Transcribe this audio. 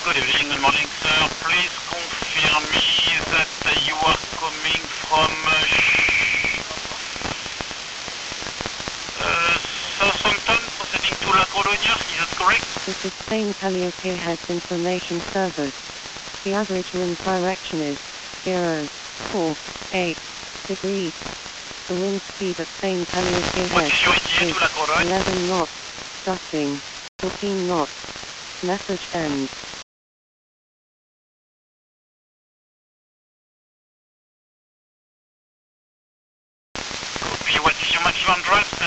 Good evening, good morning, sir. Please confirm me that you are coming from Southampton, proceeding to La Colonia. Is that correct? This is Spain Calliope Heads Information Service. The average wind direction is 048 degrees. The wind speed at Spain Calliope What Head is your ETA to La Colonia? 11 knots. Dusting 14 knots. Message ends. Copy. What is your maximum drive?